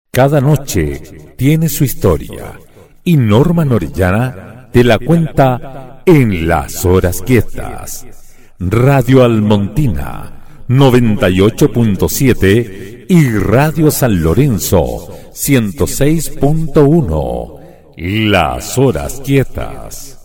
Cada noche tiene su historia y Norman Orellana te la cuenta en Las Horas Quietas. Radio Almontina 98.7 y Radio San Lorenzo 106.1. Las Horas Quietas.